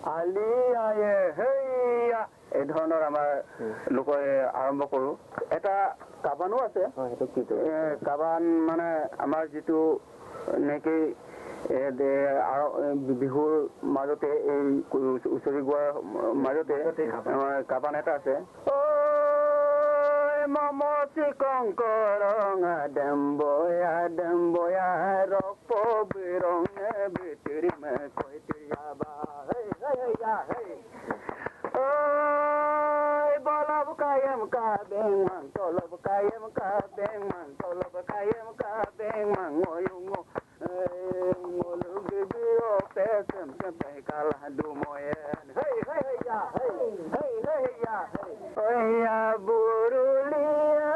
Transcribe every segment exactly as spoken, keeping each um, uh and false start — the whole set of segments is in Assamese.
আলি আয়ে হেইয়া এই ধৰণৰ আমাৰ লোকে আৰম্ভ কৰো এটা কাবানো আছে কাবান মানে আমাৰ যিটো নেকি বিহুৰ মাজতে এই হুঁচৰি গোৱাৰ মাজতে কাবান এটা আছে মমতি কংকৰঙা ডেম্বয়া ডেম্বয়া ৰপ বিৰঙে ভিতৰি মে কৈতিয়া বা বলব কায়ম কা বেং মান তলব কায়ম কা বেং মান তলব কায়ম কা বেং মান ngoyungo ngolu bibiyo pesem sampai kalah dumoyen hey hey hey ya hey hey hey ya hey oh ya burulia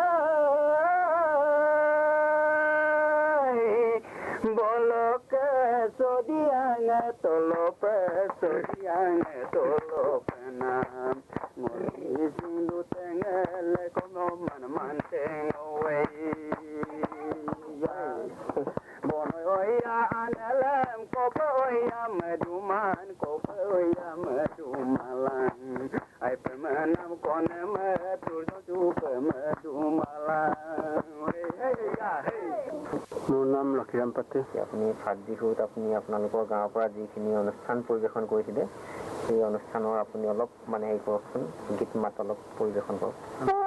bolok sodiang tolop sodiang tolop nam ngoli sindu tengel kono man man teng away Oya analam kopa oya maduman kopa oya madumalan ai pemanam kone matur tu madumalan hey ya hey মোৰ নাম লক্ষীৰাম পাত্ৰী আপুনি ফাট বিহুত আপুনি আপোনালোকৰ গাঁৱৰ পৰা যিখিনি অনুষ্ঠান পৰিৱেশন কৰিছিলে সেই অনুষ্ঠানৰ আপুনি অলপ মানে হেৰি কৰকচোন গীত মাত অলপ পৰিৱেশন কৰক